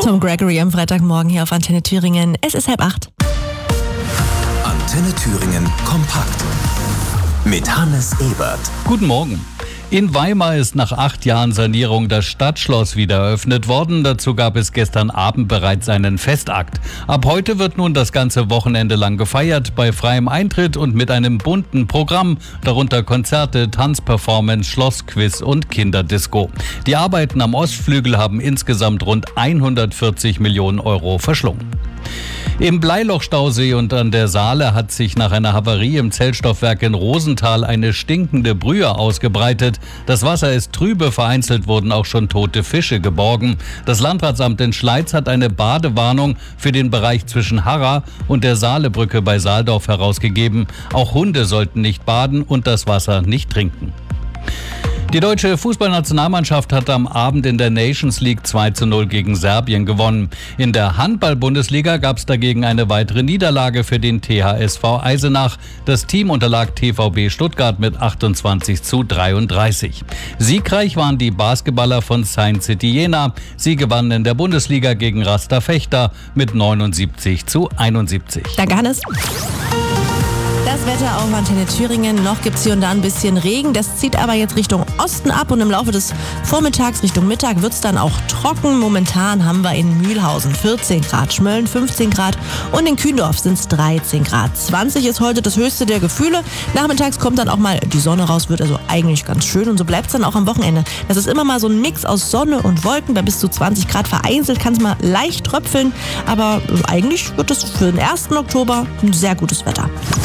Tom Gregory am Freitagmorgen hier auf Antenne Thüringen. Es ist 7:30. Antenne Thüringen kompakt mit Hannes Ebert. Guten Morgen. In Weimar ist nach 8 Jahren Sanierung das Stadtschloss wieder eröffnet worden. Dazu gab es gestern Abend bereits einen Festakt. Ab heute wird nun das ganze Wochenende lang gefeiert, bei freiem Eintritt und mit einem bunten Programm, darunter Konzerte, Tanzperformance, Schlossquiz und Kinderdisco. Die Arbeiten am Ostflügel haben insgesamt rund 140 Millionen Euro verschlungen. Im Bleilochstausee und an der Saale hat sich nach einer Havarie im Zellstoffwerk in Rosenthal eine stinkende Brühe ausgebreitet. Das Wasser ist trübe, vereinzelt wurden auch schon tote Fische geborgen. Das Landratsamt in Schleiz hat eine Badewarnung für den Bereich zwischen Harra und der Saalebrücke bei Saaldorf herausgegeben. Auch Hunde sollten nicht baden und das Wasser nicht trinken. Die deutsche Fußballnationalmannschaft hat am Abend in der Nations League 2:0 gegen Serbien gewonnen. In der Handball-Bundesliga gab es dagegen eine weitere Niederlage für den THSV Eisenach. Das Team unterlag TVB Stuttgart mit 28:33. Siegreich waren die Basketballer von Saint City Jena. Sie gewannen in der Bundesliga gegen Rasta Fechter mit 79:71. Danke, Hannes. Das Wetter auf Antenne Thüringen. Noch gibt es hier und da ein bisschen Regen. Das zieht aber jetzt Richtung Osten ab und im Laufe des Vormittags Richtung Mittag wird es dann auch trocken. Momentan haben wir in Mühlhausen 14 Grad, Schmölln 15 Grad und in Kühndorf sind es 13 Grad. 20 ist heute das höchste der Gefühle. Nachmittags kommt dann auch mal die Sonne raus, wird also eigentlich ganz schön und so bleibt es dann auch am Wochenende. Das ist immer mal so ein Mix aus Sonne und Wolken. Bei bis zu 20 Grad vereinzelt kann es mal leicht tröpfeln, aber eigentlich wird es für den 1. Oktober ein sehr gutes Wetter.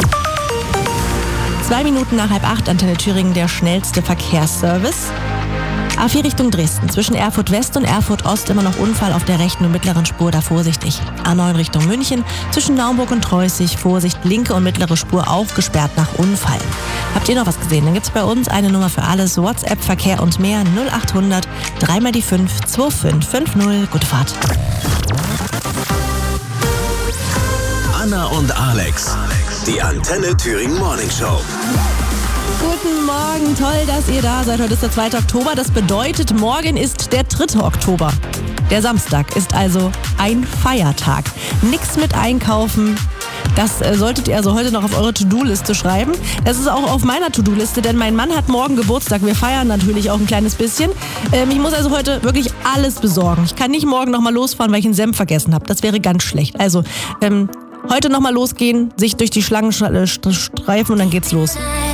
2 Minuten nach 7:30, Antenne Thüringen, der schnellste Verkehrsservice. A4 Richtung Dresden, zwischen Erfurt West und Erfurt Ost immer noch Unfall auf der rechten und mittleren Spur, da vorsichtig. A9 Richtung München, zwischen Naumburg und Treußig, Vorsicht, linke und mittlere Spur auch gesperrt nach Unfall. Habt ihr noch was gesehen? Dann gibt's bei uns eine Nummer für alles, WhatsApp, Verkehr und mehr, 0800 3 die 5 2550. Gute Fahrt. Anna und Alex, die Antenne Thüringen Morning Show. Guten Morgen, toll, dass ihr da seid. Heute ist der 2. Oktober, das bedeutet, morgen ist der 3. Oktober. Der Samstag ist also ein Feiertag. Nix mit einkaufen. Das solltet ihr also heute noch auf eure To-Do-Liste schreiben. Das ist auch auf meiner To-Do-Liste, denn mein Mann hat morgen Geburtstag. Wir feiern natürlich auch ein kleines bisschen. Ich muss also heute wirklich alles besorgen. Ich kann nicht morgen nochmal losfahren, weil ich einen Senf vergessen habe. Das wäre ganz schlecht. Also, heute nochmal losgehen, sich durch die Schlangen streifen und dann geht's los.